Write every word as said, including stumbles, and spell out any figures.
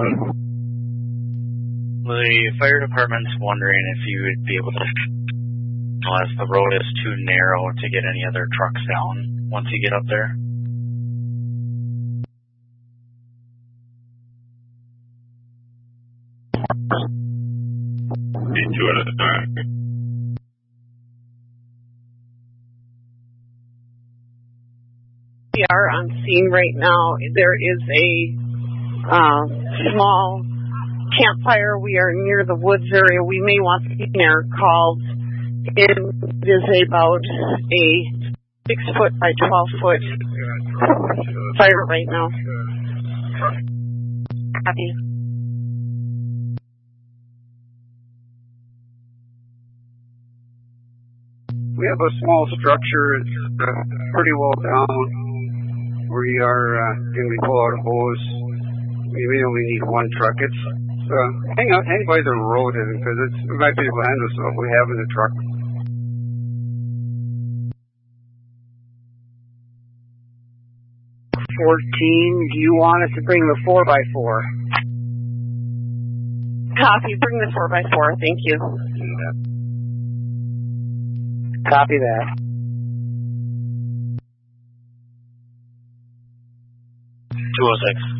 The fire department's wondering if you would be able to, as the road is too narrow to get any other trucks down once you get up there. Two at a time. We are on scene right now. There is a uh, small campfire. We are near the woods area. We may want to be there called. It is about a six foot by twelve foot fire right now. Copy. We have a small structure. It's uh, pretty well down. We are uh, going to pull out a hose. We may only need one truck. It's uh, hang out, hang by the road because it's we might be able to handle stuff we have in the truck. Fourteen. Do you want us to bring the four by four? Copy. Bring the four by four. Thank you. Copy that. two oh six.